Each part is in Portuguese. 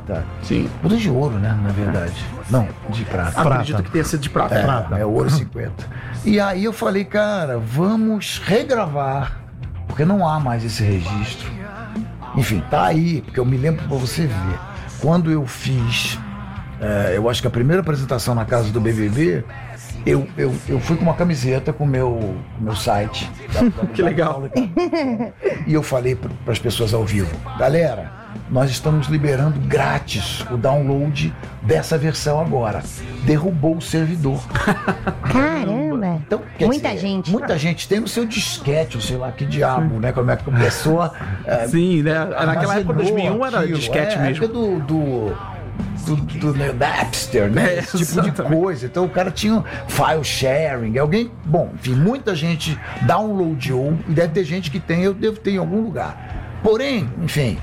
prata. Sim. Bodas de ouro, né, na verdade. Não, de prata. Acredito que tenha sido de prata. É ouro 50. E aí eu falei, cara, vamos regravar, porque não há mais esse registro. Enfim, tá aí, porque eu me lembro pra você ver. Quando eu fiz, eu acho que a primeira apresentação na casa do BBB, eu fui com uma camiseta com o meu site. Que legal. E eu falei para as pessoas ao vivo, galera, nós estamos liberando grátis o download dessa versão agora. Derrubou o servidor. Caramba! Então, muita gente tem no seu disquete, ou sei lá que diabo, né? Como é que começou a... Sim, né? Naquela época, 2001, era disquete mesmo. Época do Napster, né? Esse tipo de coisa. Então o cara tinha file sharing, alguém... Bom, enfim, muita gente downloadou e deve ter gente que tem, eu devo ter em algum lugar. Porém, enfim,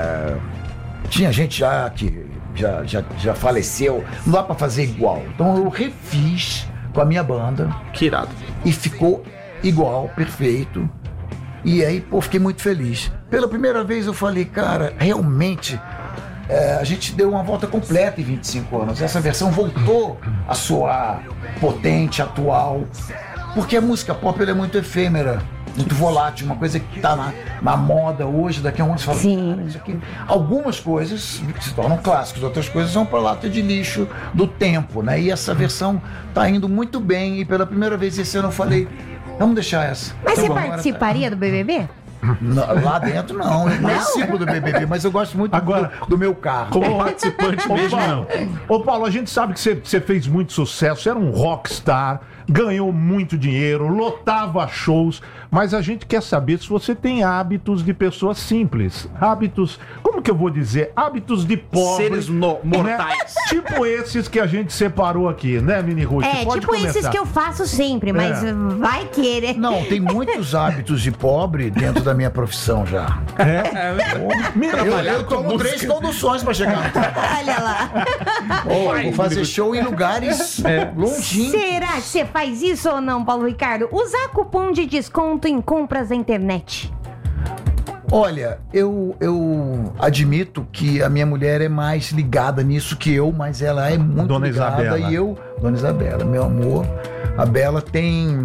tinha gente já que já faleceu, não dá pra fazer igual. Então eu refiz com a minha banda. Que irado. E ficou igual, perfeito. E aí, fiquei muito feliz. Pela primeira vez eu falei, cara, realmente a gente deu uma volta completa em 25 anos. Essa versão voltou a soar potente, atual. Porque a música pop ela é muito efêmera, muito volátil, uma coisa que tá na moda hoje, daqui a um ano você fala, cara, isso aqui. Algumas coisas se tornam clássicos, outras coisas vão pra lata de lixo do tempo, né? E essa versão tá indo muito bem, e pela primeira vez esse ano eu falei, vamos deixar essa. Mas você participaria do BBB? Não, lá dentro não, eu participo do BBB, mas eu gosto muito do meu carro. Como participante mesmo, não. Ô Paulo, a gente sabe que você fez muito sucesso, você era um rockstar, ganhou muito dinheiro, lotava shows, mas a gente quer saber se você tem hábitos de pessoas simples, hábitos, como que eu vou dizer, hábitos de pobre, seres mortais, né? Tipo esses que a gente separou aqui, né, Mini Ruth? Pode tipo começar. Esses que eu faço sempre, mas vai querer. Não, tem muitos hábitos de pobre dentro da minha profissão já. Eu tomo 3 conduções pra chegar no trabalho. Olha lá. Vou fazer show em lugares longínquos. Será que você faz isso ou não, Paulo Ricardo? Usar cupom de desconto em compras da internet. Olha, eu admito que a minha mulher é mais ligada nisso que eu, mas ela é muito Dona ligada. Isabela. E Dona Isabela, meu amor, a Bela tem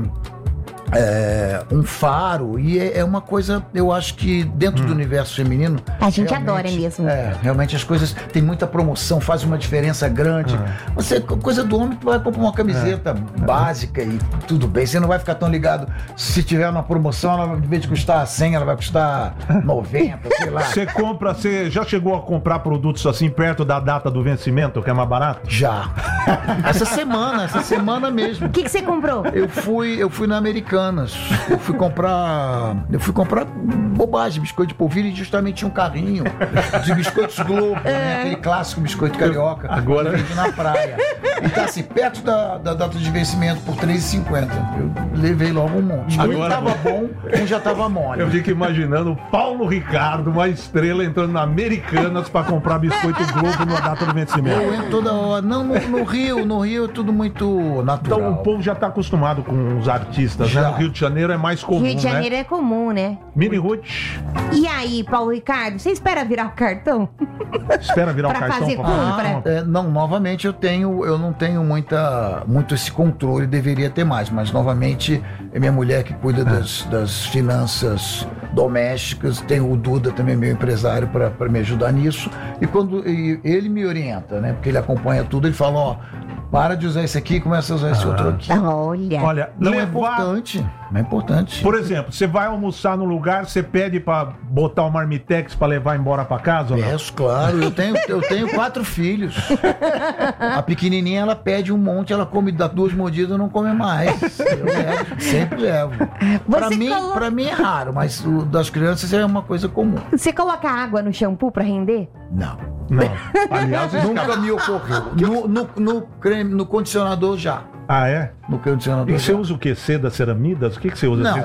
um faro e é uma coisa, eu acho que dentro do universo feminino a gente adora mesmo. Realmente as coisas tem muita promoção, faz uma diferença grande. Coisa do homem, tu vai comprar uma camiseta básica e tudo bem, você não vai ficar tão ligado. Se tiver uma promoção, ela, em vez de custar 100, ela vai custar 90, sei lá. Você já chegou a comprar produtos assim perto da data do vencimento, que é mais barato? Já. Essa semana mesmo. O que você comprou? Eu fui na Americanas. Eu fui comprar bobagem, biscoito de polvilho, e justamente tinha um carrinho de biscoitos Globo, né? Aquele clássico biscoito carioca. Agora vende na praia. E tá assim, perto da data de vencimento, por R$3,50. Eu levei logo um monte. Um tava bom, um já tava mole. Eu fico imaginando o Paulo Ricardo, uma estrela, entrando na Americanas pra comprar biscoito Globo na data do vencimento. Eu entro toda hora. Não, no Rio é tudo muito natural. Então o povo já tá acostumado com os artistas, né? No Rio de Janeiro é mais comum, Rio de Janeiro é comum, né? Mini Ruth. E aí, Paulo Ricardo, você espera virar o cartão? Espera virar o pra cartão? fazer compra? Não, novamente eu não tenho muito esse controle, deveria ter mais, mas novamente é minha mulher que cuida das finanças domésticas, tem o Duda também, meu empresário, para me ajudar nisso, e ele me orienta, né? Porque ele acompanha tudo, ele fala, para de usar esse aqui e começa a usar esse outro aqui. Olha, não é importante. Não é importante. Por exemplo, você vai almoçar no lugar, você pede pra botar o marmitex pra levar embora pra casa ou não? Peço, claro. Eu tenho 4 filhos. A pequenininha, ela pede um monte, ela come, dá 2 mordidas e não come mais. Eu levo, sempre levo. Pra mim é raro, mas o das crianças é uma coisa comum. Você coloca água no shampoo pra render? Não. Aliás, nunca me ocorreu. No condicionador já. Ah, é? No condicionador. E você usa o quê? Seda, ceramidas? O que você usa? Não,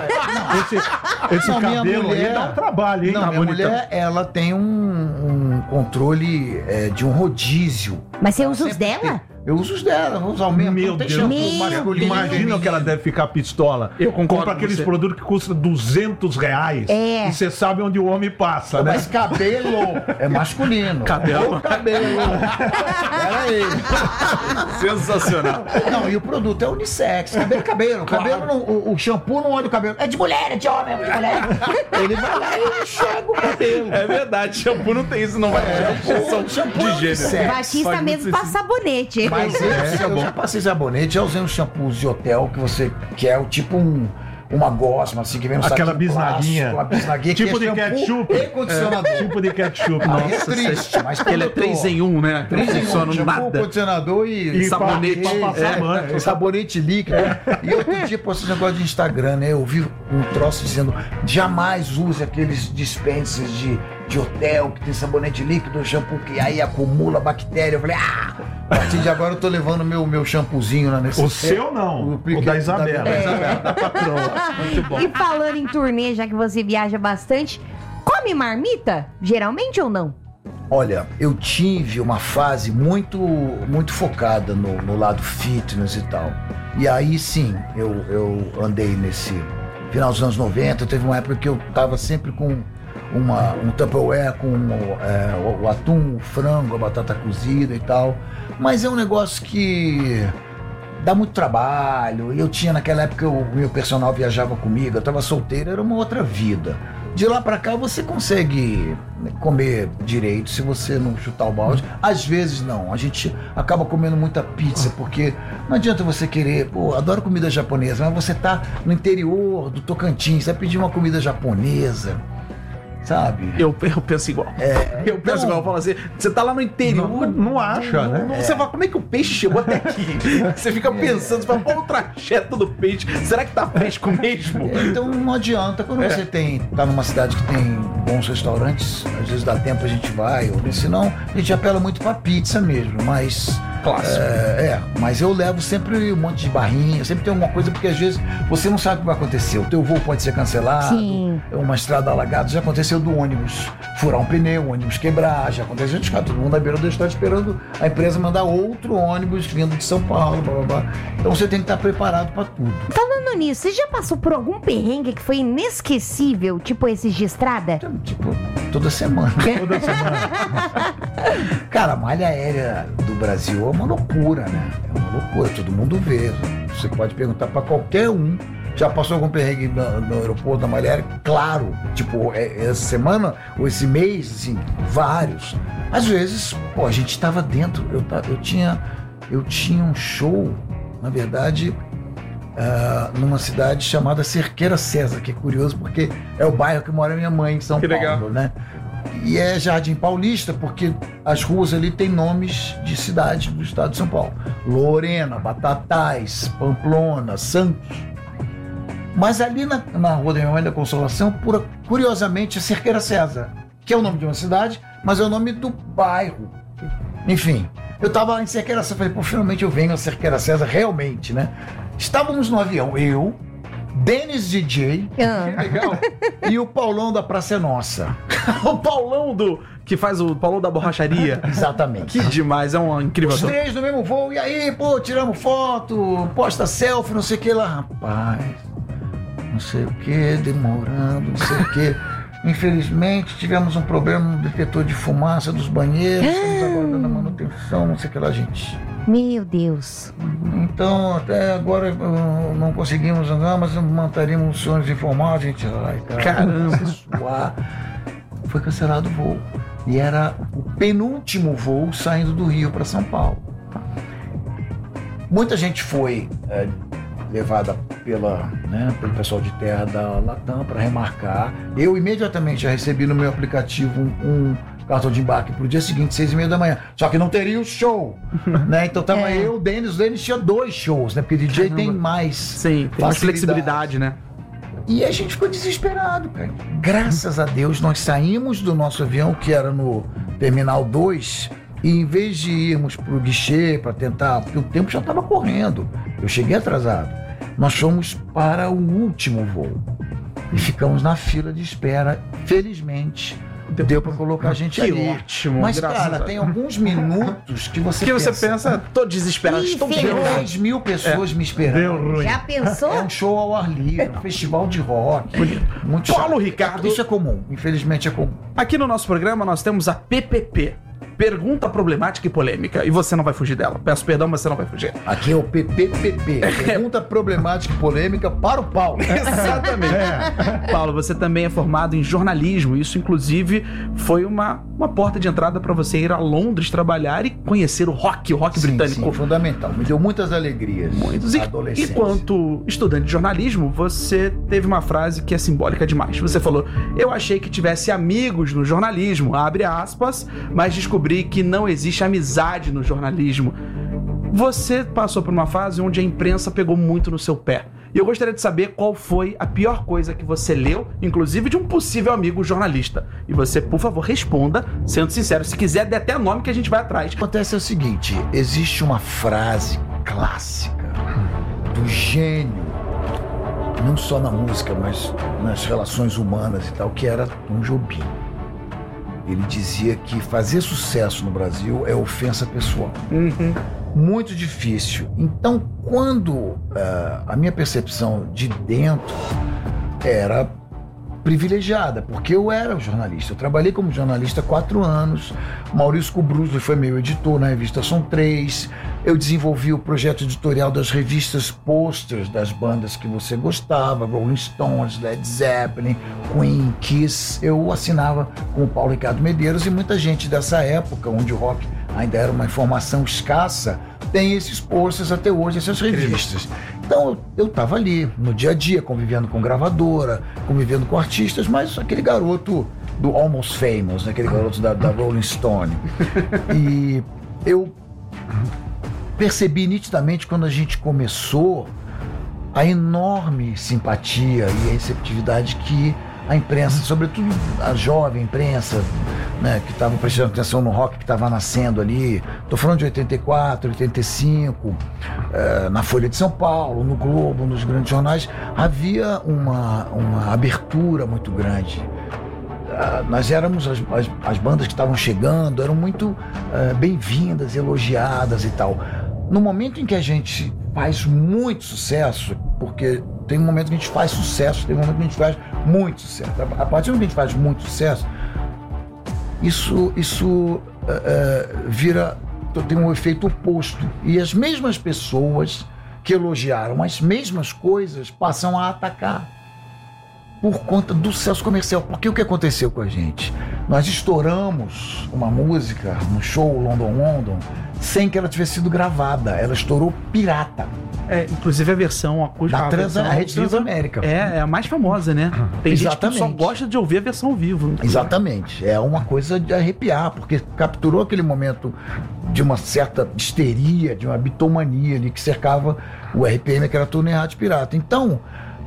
esse cabelo aí dá um trabalho, hein? Não, minha mulher, ela tem um controle de um rodízio. Mas você usa os dela? Eu uso os dela, vou usar o mesmo. Meu Não tem Deus, shampoo masculino. imagina que ela deve ficar pistola. Eu concordo Compra com aqueles você. produtos que custam R$200 É. e você sabe onde o homem passa, né? Mas cabelo é masculino. Cabelo. O cabelo. Peraí. Sensacional. Não, e o produto é unissex. Cabelo é cabelo. O cabelo não, o shampoo não olha o cabelo. É de mulher, é de homem, é de mulher. Ele vai lá e enxerga o cabelo. É verdade, shampoo não tem isso, não vai ter objeção shampoo de é gênero. unissex. Batista Faz mesmo muito passa sabonete. Mas eu já passei sabonete, já usei uns shampoos de hotel que você quer, tipo uma gosma, assim, que vem no Aquela saquinho bisnaguinha. plástico, a bisnaguinha Tipo que é de shampoo ketchup. e condicionador. Tipo de ketchup. Aí é triste, mas quando Ele é eu tô- 3 em 1, né? Não 3 em 1, funciona shampoo, nada. condicionador e sabonete. pra passar banho. Sabonete líquido. E outro dia postei um negócio de Instagram, né? Eu vi um troço dizendo: jamais use aqueles dispensers de hotel que tem sabonete líquido, shampoo que aí acumula bactéria. Eu falei: a partir de agora eu tô levando meu shampoozinho lá nesse. O seu não, o da Isabela. Da patroa. Muito bom. E falando em turnê, já que você viaja bastante, come marmita? Geralmente ou não? Olha, eu tive uma fase muito focada no lado fitness e tal. E aí sim, eu andei nesse final dos anos 90. Teve uma época que eu tava sempre com um Tupperware com o atum, o frango, a batata cozida e tal. Mas é um negócio que dá muito trabalho. E eu tinha naquela época, o meu personal viajava comigo, eu tava solteiro, era uma outra vida. De lá pra cá você consegue comer direito se você não chutar o balde. Às vezes não, a gente acaba comendo muita pizza, porque não adianta você querer, adoro comida japonesa, mas você tá no interior do Tocantins, você vai pedir uma comida japonesa, sabe? Eu penso igual. Eu penso igual. Eu falo assim, você tá lá no interior. Não acha, né? Você fala, como é que o peixe chegou até aqui? Você fica pensando, você fala, qual o trajeto do peixe? Será que tá fresco mesmo? Então não adianta, quando você tá numa cidade que tem bons restaurantes, às vezes dá tempo a gente vai, ou senão a gente apela muito pra pizza mesmo, mas... Clássico. Mas eu levo sempre um monte de barrinha, sempre tem alguma coisa, porque às vezes você não sabe o que vai acontecer. O teu voo pode ser cancelado, Sim. uma estrada alagada, já aconteceu do ônibus furar um pneu, o ônibus quebrar, já aconteceu de ficar todo mundo na beira do estrada esperando a empresa mandar outro ônibus vindo de São Paulo, blá, blá, blá. Então você tem que estar preparado para tudo. Falando nisso, você já passou por algum perrengue que foi inesquecível, tipo esses de estrada? Tipo, toda semana. Toda semana. Cara, a malha aérea do Brasil é uma loucura, né? É uma loucura, todo mundo vê. Você pode perguntar pra qualquer um. Já passou algum perrengue no aeroporto da malha aérea? Claro. Tipo, essa semana ou esse mês, assim, vários. Às vezes, a gente tava dentro. Eu tinha um show, na verdade, numa cidade chamada Cerqueira César, que é curioso porque é o bairro que mora minha mãe em São Que Paulo, legal. né? E é Jardim Paulista, porque as ruas ali têm nomes de cidades do estado de São Paulo. Lorena, Batatais, Pamplona, Santos. Mas ali na Rua da Minha Mãe da Consolação, curiosamente, é Cerqueira César, que é o nome de uma cidade, mas é o nome do bairro. Enfim, eu tava em Cerqueira César, falei, finalmente eu venho a Cerqueira César, realmente, né? Estávamos no avião, eu, Denis DJ Legal. e o Paulão da Praça é Nossa. O Paulão que faz o Paulão da borracharia. Exatamente. Que demais, é um incrível Os ator. três no mesmo voo, e aí, tiramos foto, posta selfie, não sei o que lá. Rapaz, não sei o que, demorando, não sei o que. Infelizmente, tivemos um problema no detetor de fumaça dos banheiros, estamos aguardando a manutenção, não sei o que lá, gente. Meu Deus. Então, até agora não conseguimos andar, mas manteríamos os senhores informados, gente. Ai, Caramba. Suar. Foi cancelado o voo. E era o penúltimo voo saindo do Rio para São Paulo. Muita gente foi levada pelo pessoal de terra da Latam para remarcar. Eu imediatamente já recebi no meu aplicativo um cartão de embarque pro dia seguinte, 6h30 da manhã. Só que não teria o show, né? Então tava eu, o Denis tinha 2 shows, né? Porque DJ tem mais Sim, tem mais flexibilidade, né? E a gente ficou desesperado, cara. Graças a Deus, nós saímos do nosso avião, que era no Terminal 2, e em vez de irmos pro guichê para tentar, porque o tempo já estava correndo, eu cheguei atrasado, nós fomos para o último voo e ficamos na fila de espera. Felizmente, deu pra colocar a gente Que ali. ótimo, Mas, graças cara, a tem alguns minutos que você Porque você pensa, tô desesperado, estou Ih, ferrou. 10 mil pessoas me esperando. Deu ruim. Já pensou? É um show ao ar livre, um festival de rock. Muito Paulo chato. Ricardo. Isso é comum, infelizmente é comum. Aqui no nosso programa nós temos a PPP. Pergunta problemática e polêmica. E você não vai fugir dela. Peço perdão, mas você não vai fugir. Aqui é o PPPP. Pergunta problemática e polêmica para o Paulo. Exatamente. Paulo, você também é formado em jornalismo. Isso, inclusive, foi uma porta de entrada para você ir a Londres trabalhar e conhecer o rock britânico. Sim, fundamental. Me deu muitas alegrias. Muitos. na adolescência. Enquanto estudante de jornalismo, você teve uma frase que é simbólica demais. Você falou: eu achei que tivesse amigos no jornalismo, abre aspas, mas descobri que não existe amizade no jornalismo. Você passou por uma fase onde a imprensa pegou muito no seu pé. E eu gostaria de saber qual foi a pior coisa que você leu, inclusive de um possível amigo jornalista. E você, por favor, responda, sendo sincero. Se quiser, dê até nome que a gente vai atrás. O que acontece é o seguinte, existe uma frase clássica do gênio, não só na música, mas nas relações humanas e tal, que era Tom Jobim. Ele dizia que fazer sucesso no Brasil é ofensa pessoal. Muito difícil. Então, quando a minha percepção de dentro era privilegiada, porque eu era jornalista. Eu trabalhei como jornalista há 4 anos. Maurício Kubrusli foi meu editor na revista Som 3. Eu desenvolvi o projeto editorial das revistas posters das bandas que você gostava, Rolling Stones, Led Zeppelin, Queen, Kiss. Eu assinava com o Paulo Ricardo Medeiros, e muita gente dessa época, onde o rock ainda era uma informação escassa, tem esses posters até hoje, essas revistas. Então eu estava ali, no dia a dia, convivendo com gravadora, convivendo com artistas, mas aquele garoto do Almost Famous, né? Aquele garoto da Rolling Stone. E eu percebi nitidamente, quando a gente começou, a enorme simpatia e receptividade que a imprensa, sobretudo a jovem imprensa, né, que estava prestando atenção no rock que estava nascendo ali, estou falando de 84, 85, na Folha de São Paulo, no Globo, nos grandes jornais, havia uma abertura muito grande. Nós éramos, as bandas que estavam chegando eram muito bem-vindas, elogiadas e tal. No momento em que a gente faz muito sucesso, porque tem um momento que a gente faz sucesso, tem um momento que a gente faz muito sucesso. A partir do momento que a gente faz muito sucesso, isso tem um efeito oposto. E as mesmas pessoas que elogiaram as mesmas coisas passam a atacar por conta do sucesso comercial. Porque o que aconteceu com a gente? Nós estouramos uma música no show London, sem que ela tivesse sido gravada. Ela estourou pirata. Inclusive a versão acústica. A Rede Transamérica. É a mais famosa, né? Tem Exatamente. gente que só gosta de ouvir a versão ao vivo. Exatamente. É uma coisa de arrepiar, porque capturou aquele momento de uma certa histeria, de uma bitomania ali que cercava o RPM, que era Turnê Rádio Pirata. Então,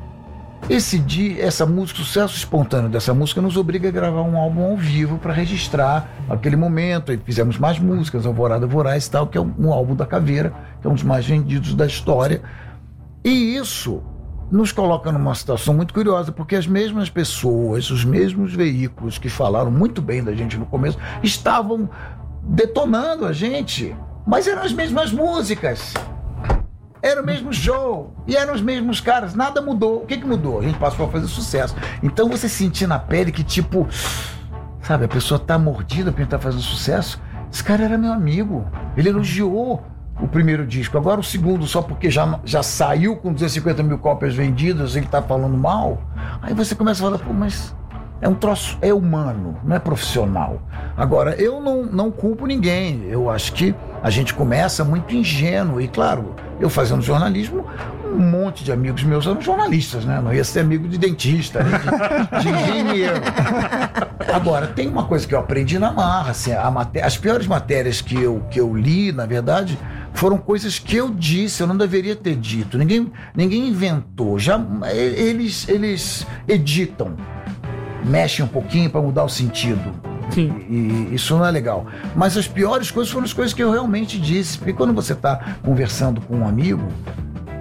essa música, o sucesso espontâneo dessa música nos obriga a gravar um álbum ao vivo para registrar aquele momento. E fizemos mais músicas, Alvorada Voraz e tal, que é um álbum da Caveira, que é um dos mais vendidos da história. E isso nos coloca numa situação muito curiosa, porque as mesmas pessoas, os mesmos veículos que falaram muito bem da gente no começo, estavam detonando a gente, mas eram as mesmas músicas. Era o mesmo show, e eram os mesmos caras, nada mudou. O que mudou? A gente passou a fazer sucesso. Então você sentia na pele que, tipo, sabe, a pessoa tá mordida porque tá fazendo sucesso. Esse cara era meu amigo, ele elogiou o primeiro disco, agora o segundo, só porque já saiu com 250 mil cópias vendidas, ele tá falando mal. Aí você começa a falar, pô, mas é um troço, é humano, não é profissional. Agora, eu não culpo ninguém. Eu acho que a gente começa muito ingênuo. E claro, eu fazendo jornalismo, um monte de amigos meus eram jornalistas, né? Não ia ser amigo de dentista, né? de engenheiro. Agora, tem uma coisa que eu aprendi na marra, assim, as piores matérias que eu li, na verdade, foram coisas que eu disse, eu não deveria ter dito. Ninguém inventou. Eles editam, mexem um pouquinho para mudar o sentido. Sim. E isso não é legal. Mas as piores coisas foram as coisas que eu realmente disse. Porque quando você está conversando com um amigo,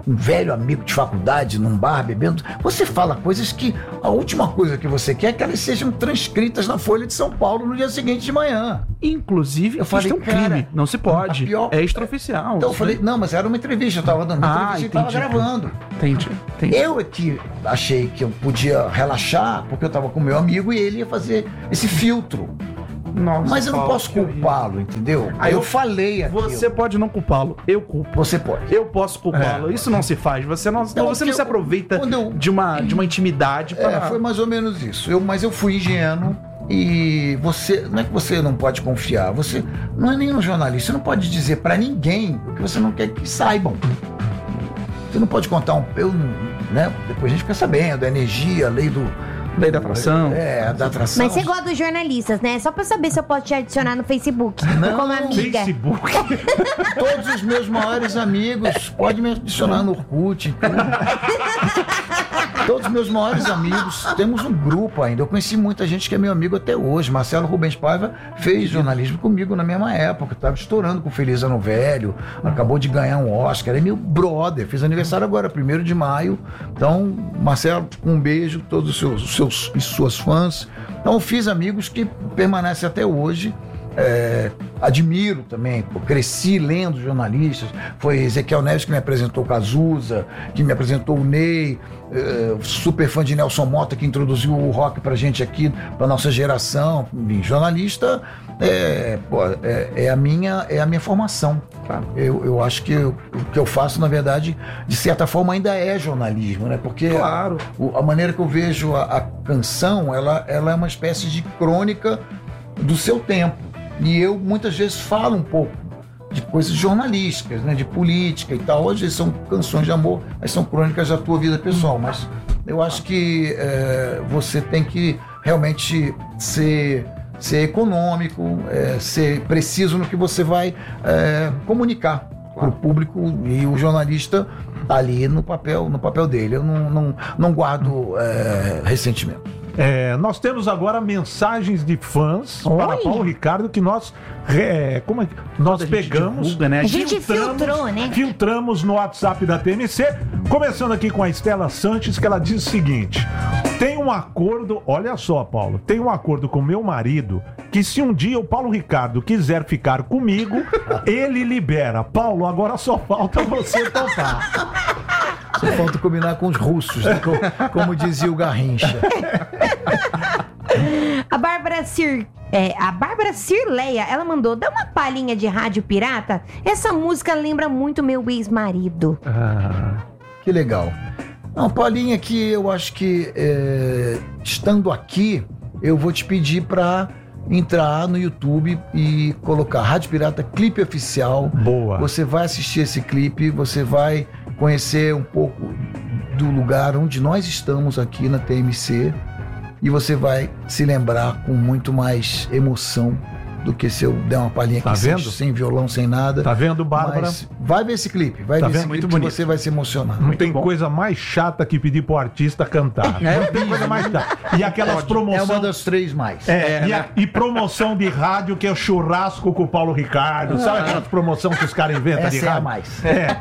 um velho amigo de faculdade num bar bebendo, você fala coisas que a última coisa que você quer é que elas sejam transcritas na Folha de São Paulo no dia seguinte de manhã. Inclusive, Eu falei, isso é um crime. cara, Não se pode. a pior- É extraoficial. Então eu falei, não, mas era uma entrevista, eu tava dando uma entrevista e tava gravando. Entendi. Eu é que achei que eu podia relaxar, porque eu tava com meu amigo e ele ia fazer esse filtro. Nossa, Mas eu não Paulo, posso que horrível. culpá-lo, entendeu? Aí eu falei aquilo. Você pode não culpá-lo. Eu culpo. Você pode. Eu posso culpá-lo. Isso não se faz. Você não porque se aproveita quando eu- de uma intimidade para... Foi mais ou menos isso. Mas eu fui ingênuo e você... Não é que você não pode confiar. Você não é nem um jornalista. Você não pode dizer pra ninguém o que você não quer que saibam. Você não pode contar né? Depois a gente fica sabendo. A energia, a lei da atração. Da atração. Mas você gosta dos jornalistas, né? Só pra saber se eu posso te adicionar no Facebook como amiga. Facebook. Todos os meus maiores amigos, pode me adicionar no Orkut. Todos os meus maiores amigos, temos um grupo ainda. Eu conheci muita gente que é meu amigo até hoje. Marcelo Rubens Paiva fez jornalismo comigo na mesma época. Estava estourando com Feliz Ano Velho, acabou de ganhar um Oscar. É meu brother, fez aniversário agora, 1º de maio. Então, Marcelo, um beijo, todos os seus e suas fãs. Então, eu fiz amigos que permanecem até hoje. Admiro também, cresci lendo jornalistas. Foi Ezequiel Neves que me apresentou o Cazuza, que me apresentou o Ney, super fã de Nelson Mota, que introduziu o rock pra gente aqui, pra nossa geração. Jornalista é a minha formação. Claro. Eu acho que o que eu faço, na verdade, de certa forma ainda é jornalismo, né? Porque Claro. a maneira que eu vejo a canção, ela é uma espécie de crônica do seu tempo. E eu muitas vezes falo um pouco de coisas jornalísticas, né, de política e tal. Hoje são canções de amor, mas são crônicas da tua vida pessoal. Mas eu acho que você tem que realmente ser econômico, ser preciso no que você vai comunicar para o público, e o jornalista tá ali no papel dele. Eu não guardo ressentimento. Nós temos agora mensagens de fãs para Paulo Ricardo que nós nós pegamos, divulga, né? A gente filtrou, né? Filtramos no WhatsApp da TMC, começando aqui com a Estela Sanches, que ela diz o seguinte: tem um acordo, olha só, Paulo, tem um acordo com meu marido que se um dia o Paulo Ricardo quiser ficar comigo, ele libera. Paulo, agora só falta você topar. Só falta combinar com os russos, né? Como dizia o Garrincha. A Bárbara Cirleia, ela mandou: dá uma palhinha de rádio pirata. Essa música lembra muito meu ex-marido. Que legal. Não, Paulinha, que eu acho que estando aqui, eu vou te pedir para entrar no YouTube e colocar Rádio Pirata Clipe Oficial. Boa. Você vai assistir esse clipe, você vai conhecer um pouco do lugar onde nós estamos aqui na TMC, e você vai se lembrar com muito mais emoção do que se eu der uma palhinha aqui sem violão, sem nada. Tá vendo, Bárbara? Mas vai ver esse clipe, vai Tá ver vendo? esse clipe Muito que bonito. você vai se emocionar. Não tem coisa mais chata que pedir pro artista cantar. Não tem coisa mais chata. E aquelas É uma promoções. das 3 mais. E promoção de rádio que é o churrasco com o Paulo Ricardo. Sabe aquelas promoções que os caras inventam de Essa é rádio? a mais.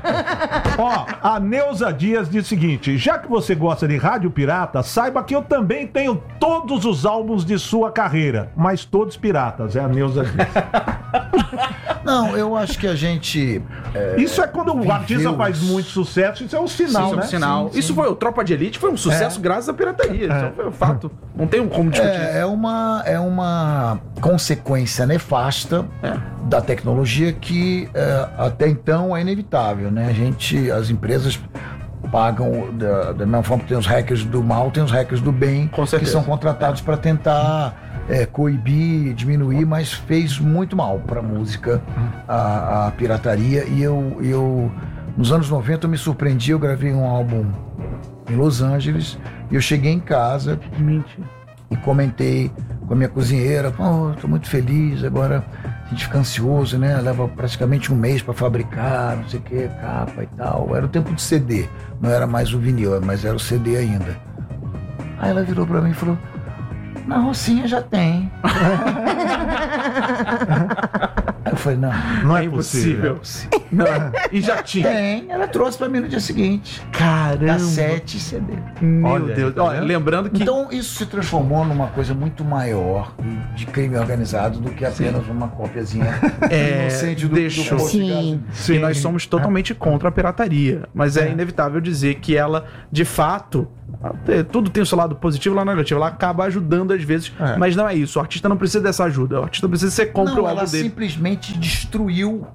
Ó, a Neuza Dias diz o seguinte: já que você gosta de rádio pirata, saiba que eu também tenho todos os álbuns de sua carreira, mas todos piratas. É a Neuza Dias. Não, eu acho que a gente... Isso é quando o artista viveu faz isso. muito sucesso, isso é um sinal, Isso é um né? sinal. Isso foi o Tropa de Elite, foi um sucesso graças à pirataria. Isso foi um fato. Não tem como discutir. É uma consequência nefasta da tecnologia que até então é inevitável, né? As empresas pagam da mesma forma que tem os hackers do mal, tem os hackers do bem, Com que certeza. são contratados para tentar coibir, diminuir, mas fez muito mal para a música a pirataria. E eu nos anos 90 eu me surpreendi, eu gravei um álbum em Los Angeles e eu cheguei em casa e comentei com a minha cozinheira: pô, tô muito feliz, agora a gente fica ansioso, né? Leva praticamente um mês para fabricar, não sei o que, capa e tal. Era o tempo de CD, não era mais o vinil, mas era o CD ainda. Aí ela virou para mim e falou: na Rocinha já tem. Aí eu falei, não. Não é possível. Não, e já tinha. Tem, ela trouxe pra mim no dia seguinte. Caramba. Cassete e CD. Meu Olha aí, Deus. tá Olha, vendo? lembrando que Então isso se transformou numa coisa muito maior de crime organizado do que apenas uma cópiazinha inocente do deixou. posto de Sim. gás. e nós somos totalmente contra a pirataria. Mas é inevitável dizer que ela, de fato, tudo tem o seu lado positivo e lado negativo. Ela acaba ajudando às vezes, mas não é isso. O artista não precisa dessa ajuda. O artista precisa que você compre o Não, álbum ela dele. simplesmente destruiu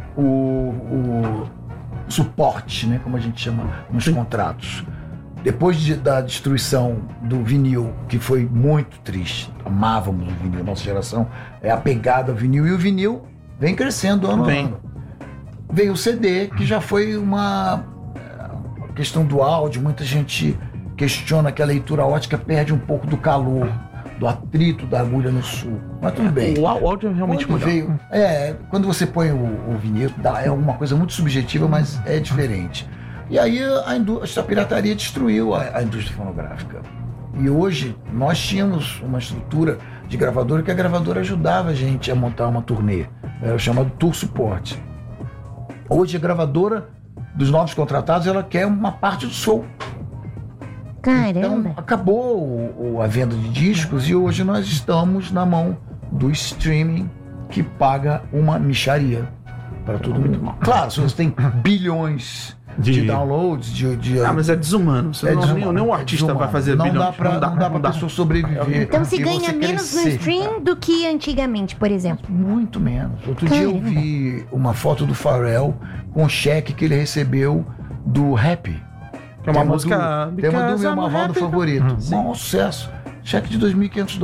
o suporte, né, como a gente chama nos contratos. Depois da destruição do vinil, que foi muito triste, amávamos o vinil, nossa geração é apegada ao vinil, e o vinil vem crescendo ano a ano. Veio o CD, que já foi uma questão do áudio, muita gente questiona que a leitura ótica perde um pouco do calor, do atrito da agulha no sul, mas tudo bem. O áudio é realmente Quando melhor. quando você põe o vinil, é uma coisa muito subjetiva, mas é diferente. E aí a pirataria destruiu a indústria fonográfica. E hoje nós tínhamos uma estrutura de gravadora que a gravadora ajudava a gente a montar uma turnê. Era o chamado Tour Support. Hoje a gravadora dos novos contratados, ela quer uma parte do show. Caramba. Então acabou a venda de discos e hoje nós estamos na mão do streaming que paga uma mixaria para todo mundo. Claro, se você tem bilhões de downloads, Mas é desumano. Nenhum artista vai fazer não bilhões. Não dá pra pessoa sobreviver. Então se E ganha você menos no crescer. stream do que antigamente, por exemplo. Muito menos. Outro dia eu vi uma foto do Pharrell com um cheque que ele recebeu do Rap. É uma música... Tema do meu I'm Mavaldo happy. favorito. Um sucesso. Cheque de $2.500.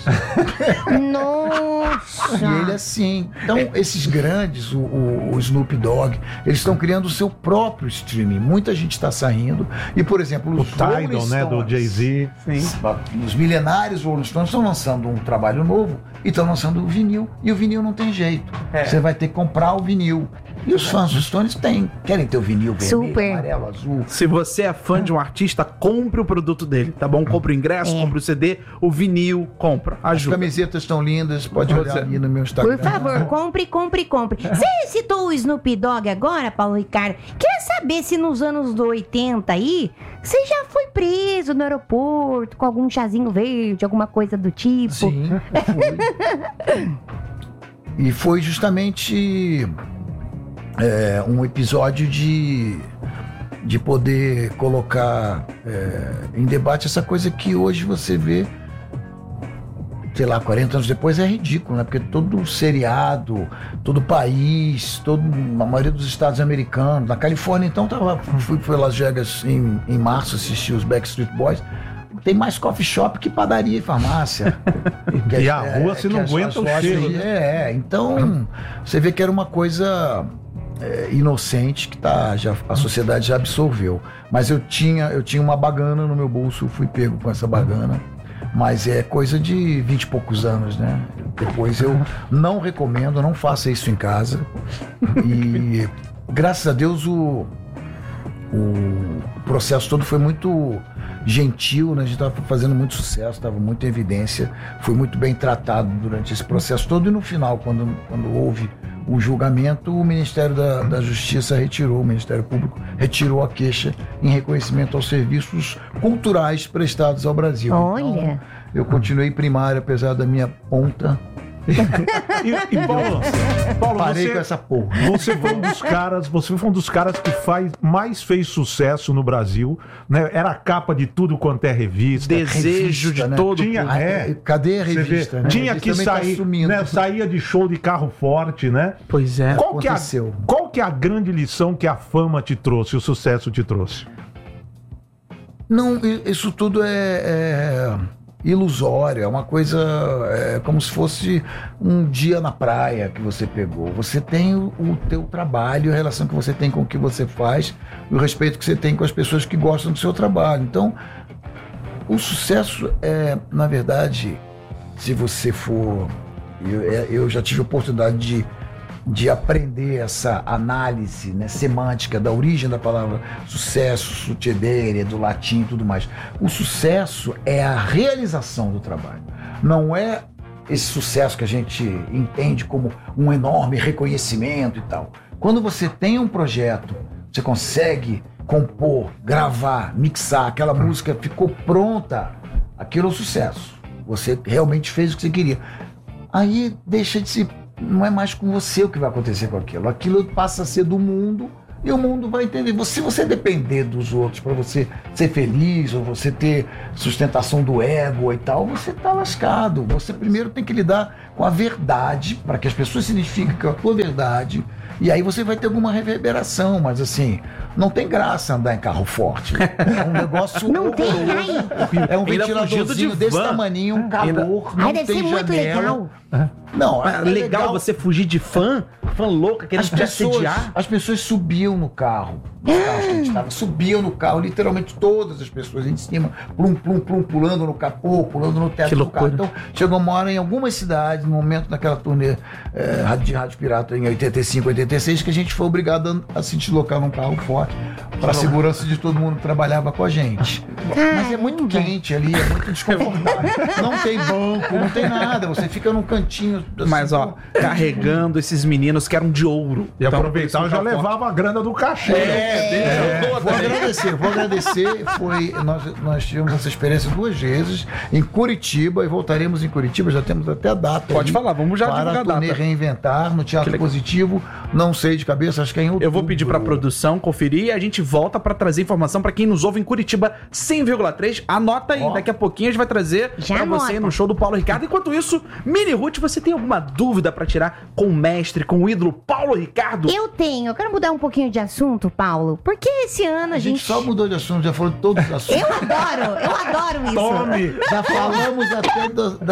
Nossa. E ele assim. Então, esses grandes, o Snoop Dogg, eles estão criando o seu próprio streaming. Muita gente está saindo. E, por exemplo, O os Rolling Tidal, né, do Stones, Jay-Z. Sim. os milenários Rolling Stones estão lançando um trabalho novo e estão lançando o vinil. E o vinil não tem jeito. Você vai ter que comprar o vinil. E os fãs dos Stones querem ter o vinil vermelho, Super. amarelo, azul. Se você é fã de um artista, compre o produto dele, tá bom? Compre o ingresso, compre o CD, o vinil, compra. As Ajuda. camisetas estão lindas, pode olhar ali no meu Instagram. Por favor, compre. Você citou o Snoop Dogg agora, Paulo Ricardo. Queria saber se nos anos 80 aí, você já foi preso no aeroporto com algum chazinho verde, alguma coisa do tipo? Sim, foi. E foi justamente um episódio de poder colocar em debate essa coisa que hoje você vê, sei lá, 40 anos depois é ridículo, né? Porque todo seriado, todo país, a maioria dos estados americanos, na Califórnia então, fui para Las Vegas em março assistir os Backstreet Boys. Tem mais coffee shop que padaria e farmácia. E a rua você não aguenta o cheiro, né? Então você vê que era uma coisa inocente que a sociedade já absorveu. Mas eu tinha uma bagana no meu bolso, fui pego com essa bagana. Mas é coisa de 20 e poucos anos, né? Depois eu não recomendo, não faça isso em casa. E graças a Deus o processo todo foi muito gentil, né? A gente estava fazendo muito sucesso, estava muito em evidência, foi muito bem tratado durante esse processo todo. E no final, quando houve o julgamento, o Ministério da Justiça o Ministério Público retirou a queixa em reconhecimento aos serviços culturais prestados ao Brasil. Olha. Então, eu continuei primário, apesar da minha ponta. E Paulo, Parei você, com essa porra. você foi um dos caras que mais fez sucesso no Brasil, né? Era a capa de tudo quanto é revista. Desejo revista, de né? todo Tinha, público. Cadê a Você revista? vê, Né? tinha A que revista também sair, tá sumindo. né? Saía de show de carro forte, né? Pois é. Aconteceu. Qual que é a grande lição que a fama te trouxe, o sucesso te trouxe? Não, isso tudo é ilusório, é uma coisa, como se fosse um dia na praia que você pegou. Você tem o teu trabalho, a relação que você tem com o que você faz, e o respeito que você tem com as pessoas que gostam do seu trabalho. Então, o sucesso na verdade, se você for... Eu já tive a oportunidade de aprender essa análise, né, semântica da origem da palavra sucesso, succedere, do latim e tudo mais. O sucesso é a realização do trabalho. Não é esse sucesso que a gente entende como um enorme reconhecimento e tal. Quando você tem um projeto, você consegue compor, gravar, mixar, aquela música ficou pronta, aquilo é um sucesso. Você realmente fez o que você queria. Aí deixa de se... Não é mais com você o que vai acontecer com aquilo. Aquilo passa a ser do mundo e o mundo vai entender. Se você depender dos outros para você ser feliz ou você ter sustentação do ego e tal, você tá lascado. Você primeiro tem que lidar com a verdade para que as pessoas se identifiquem com a tua verdade e aí você vai ter alguma reverberação, mas assim, não tem graça andar em carro forte. É um negócio Não tem, horroroso. ai. É um Ainda fugido ventiladorzinho de desse van. tamaninho, um calor, não Ai, deve tem ser muito janela. legal. Não, É legal você fugir de fã louca, querendo te assediar. As pessoas subiam no carro. Os carros que a gente estava, subiam no carro, literalmente todas as pessoas em cima, pulando no capô, pulando no teto Que do carro. loucura. Então, chegou uma hora em algumas cidades, no momento daquela turnê de Rádio Pirata em 85, 86, que a gente foi obrigado a se deslocar num carro forte para a segurança de todo mundo que trabalhava com a gente. Mas é muito quente ali, é muito desconfortável. Não tem banco, não tem nada, você fica num cantinho. Assim, Mas, ó, carregando esses meninos que eram de ouro. E Então, aproveitar, eu já por isso, levava a grana do cachê. né? Vou agradecer. Nós tivemos essa experiência 2 vezes em Curitiba e voltaremos em Curitiba, já temos até a data. Pode aí, falar, vamos já para divulgar a turnê a data. Reinventar no Teatro Positivo, não sei de cabeça, acho que é em outubro. Eu vou pedir pra produção conferir e a gente volta pra trazer informação pra quem nos ouve em Curitiba 100,3. Anota aí, Ó. daqui a pouquinho a gente vai trazer Já pra você anota. no show do Paulo Ricardo. Enquanto isso, Mini Ruth, você tem alguma dúvida pra tirar com o mestre, com o ídolo Paulo Ricardo? Eu tenho. Eu quero mudar um pouquinho de assunto, Paulo. Porque esse ano A gente só mudou de assunto, já falou de todos os assuntos. Eu adoro isso. Tome! Já falamos até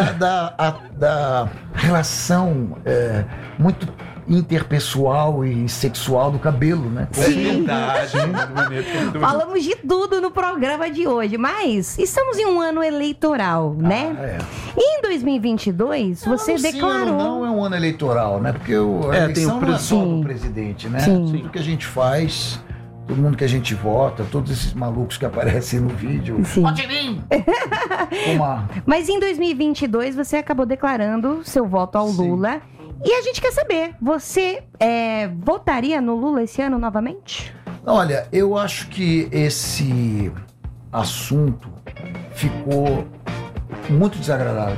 da relação muito interpessoal e sexual do cabelo, né? Sim. Verdade. Muito maneiro, muito Falamos de tudo no programa de hoje, mas estamos em um ano eleitoral, né? É. E em 2022, você Sim, declarou... não é um ano eleitoral, né? Porque a tem eleição o não é só Sim. do presidente, né? Sim. Tudo que a gente faz, todo mundo que a gente vota, todos esses malucos que aparecem no vídeo. Sim. Vote em mim! Mas em 2022, você acabou declarando seu voto ao Sim. Lula. E a gente quer saber, você votaria no Lula esse ano novamente? Olha, eu acho que esse assunto ficou muito desagradável.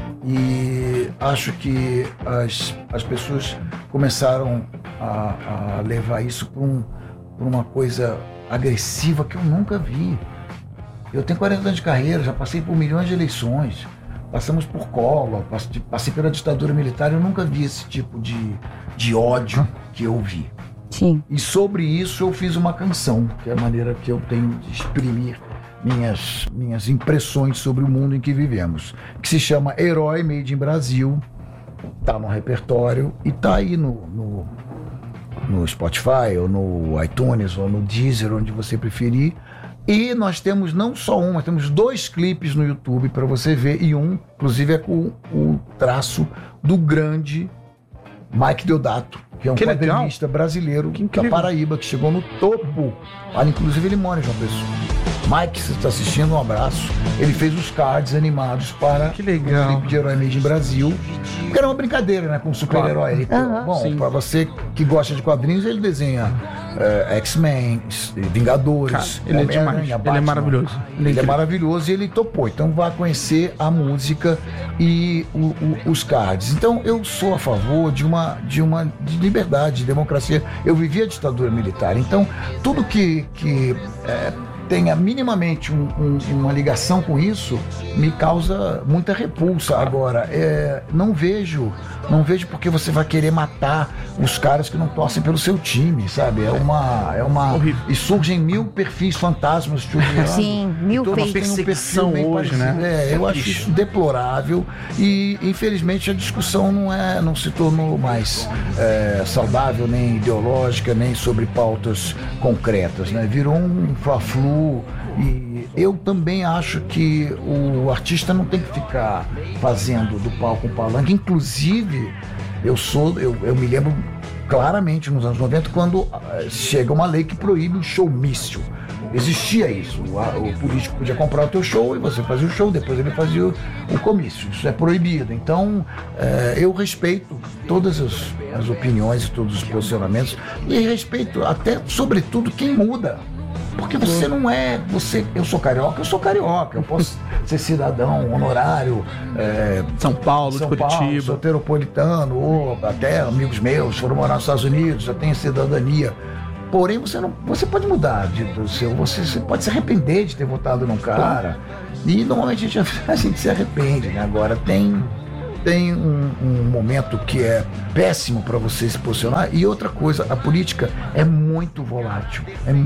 E acho que as pessoas começaram a levar isso por uma coisa agressiva que eu nunca vi. Eu tenho 40 anos de carreira, já passei por milhões de eleições, passamos por Collor, passei pela ditadura militar, eu nunca vi esse tipo de ódio que eu vi. Sim. E sobre isso eu fiz uma canção, que é a maneira que eu tenho de exprimir minhas impressões sobre o mundo em que vivemos, que se chama Herói Made in Brasil, tá no repertório e tá aí no Spotify, ou no iTunes, ou no Deezer, onde você preferir. E nós temos não só um, nós temos 2 clipes no YouTube para você ver, e um, inclusive, é com o traço do grande Mike Deodato, que é um Que legal. quadrinista brasileiro Que da incrível. Paraíba, que chegou no topo. Olha, inclusive ele mora em João Pessoa. Mike, se você está assistindo, um abraço. Ele fez os cards animados para Que legal. o clipe de Herói Made in Brasil. Que era uma brincadeira, né? Com o super-herói. Ele, Aham. bom, Sim. para você que gosta de quadrinhos, ele desenha X-Men, Vingadores. Cara, ele é Homem-Aranha, demais. Ele é Batman. maravilhoso. Ele é maravilhoso e ele topou. Então vá conhecer a música e os cards. Então eu sou a favor de liberdade, de democracia. Eu vivi a ditadura militar. Então tudo que tenha minimamente uma ligação com isso me causa muita repulsa. Agora, não vejo porque você vai querer matar os caras que não torcem pelo seu time, sabe? É uma Horrível. e surgem 1000 perfis fantasmas chuleando. Sim, 1000 Todos fakes. têm um perfil Perseguição bem hoje, parecido. né? Eu acho isso deplorável e infelizmente a discussão não se tornou mais saudável, nem ideológica, nem sobre pautas concretas, né? Virou um fla-flu. E eu também acho que o artista não tem que ficar fazendo do palco um palanque. Inclusive, eu me lembro claramente nos anos 90 quando chega uma lei que proíbe o showmício. Existia isso. O político podia comprar o teu show e você fazia o show, depois ele fazia o comício. Isso é proibido. Então, eu respeito todas as opiniões e todos os posicionamentos e respeito até, sobretudo, quem muda. Porque você não é... eu sou carioca, eu posso ser cidadão honorário, São Paulo, de Curitiba, soteropolitano, ou até amigos meus foram morar nos Estados Unidos, já tem cidadania. Porém, você pode mudar você pode se arrepender de ter votado num cara. E normalmente a gente se arrepende, né? Agora tem um momento que é péssimo para você se posicionar. E outra coisa, a política é muito volátil.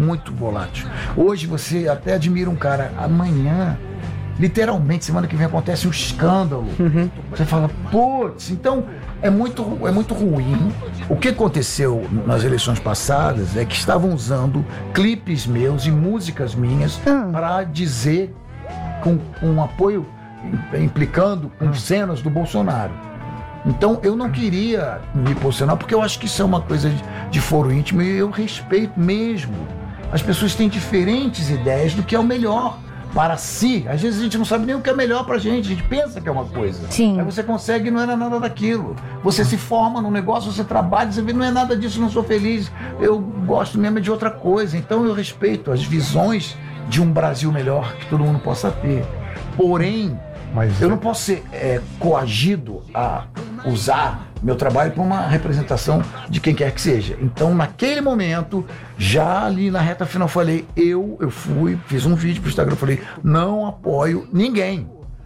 Hoje você até admira um cara, amanhã, literalmente, semana que vem acontece um escândalo. Você fala, putz, então é muito ruim. O que aconteceu nas eleições passadas é que estavam usando clipes meus e músicas minhas para dizer com um apoio, implicando com cenas do Bolsonaro. Então eu não queria me posicionar, porque eu acho que isso é uma coisa de foro íntimo, e eu respeito mesmo. As pessoas têm diferentes ideias do que é o melhor para si. Às vezes a gente não sabe nem o que é melhor pra gente, a gente pensa que é uma coisa. Sim. Aí você consegue e não era nada daquilo. Você se forma num negócio, você trabalha, você vê, não é nada disso, não sou feliz. Eu gosto mesmo de outra coisa. Então eu respeito as visões de um Brasil melhor que todo mundo possa ter. Porém, eu não posso ser coagido a usar meu trabalho para uma representação de quem quer que seja. Então, naquele momento, já ali na reta final, falei, eu fiz um vídeo pro Instagram, falei, não apoio ninguém.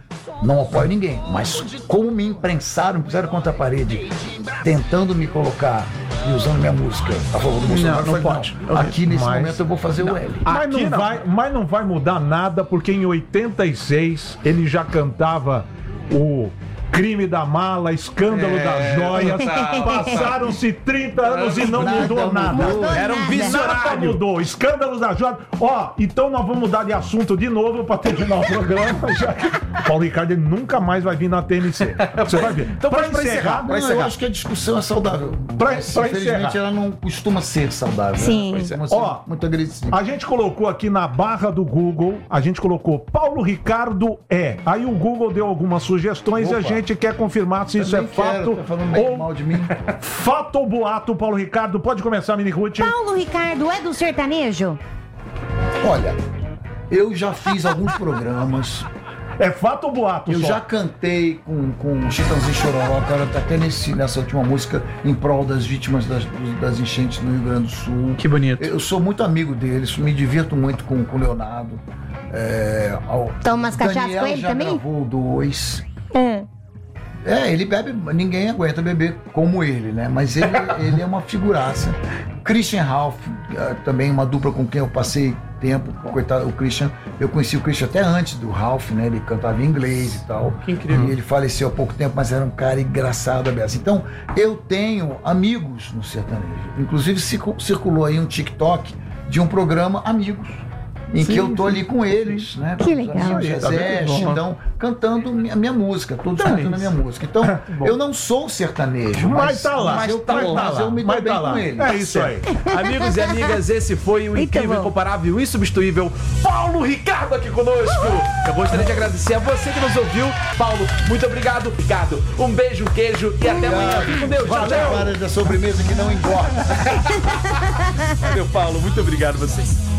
Mas como me imprensaram, me puseram contra a parede, tentando me colocar e usando minha música a favor do Bolsonaro, não pode. Aqui nesse momento eu vou fazer o L. Mas não vai mudar nada, porque em 86 ele já cantava o Crime da Mala, Escândalo das Joias. Passaram-se 30 anos e não mudou nada. Era um visionário. Nada mudou. Escândalo das Joias. Então nós vamos mudar de assunto de novo para terminar o programa. Já que Paulo Ricardo ele nunca mais vai vir na TNC. Você vai ver. Então, para encerrar, eu acho que a discussão é saudável. Infelizmente, ela não costuma ser saudável. Sim. Né? Muito agressiva. A gente colocou aqui na barra do Google, a gente colocou Paulo Ricardo Aí o Google deu algumas sugestões e a gente quer confirmar se isso é fato tá falando bem mal de mim. Fato ou boato, Paulo Ricardo. Pode começar, Mini Ruth. Paulo Ricardo é do sertanejo? Olha, eu já fiz alguns programas. É fato ou boato? Eu já cantei com Chitãozinho e Chororó, cara, até nessa última música, em prol das vítimas das enchentes no Rio Grande do Sul. Que bonito. Eu sou muito amigo deles, me divirto muito com o Leonardo. Toma umas cachaças com ele já também? Gravou 2. Ele bebe, ninguém aguenta beber como ele, né? Mas ele é uma figuraça. Christian Ralph, também uma dupla com quem eu passei tempo. Coitado, o Christian, eu conheci o Christian até antes do Ralph, né? Ele cantava em inglês e tal. Que incrível. E ele faleceu há pouco tempo, mas era um cara engraçado, aberto. Então, eu tenho amigos no sertanejo. Inclusive, circulou aí um TikTok de um programa Amigos, em que eu tô ali com eles, né? Que legal. Então, cantando a minha música, todos cantando a minha música. Então, eu não sou sertanejo, mas tá lá. mas eu me dou bem com ele. É isso aí. Amigos e amigas, esse foi o incrível, incomparável, insubstituível Paulo Ricardo aqui conosco. Eu gostaria de agradecer a você que nos ouviu. Paulo, muito obrigado. Ricardo, um beijo, queijo e até amanhã. Fique com Deus. Tchau, tchau. Da sobremesa que não engorda. Valeu, Paulo. Muito obrigado a vocês.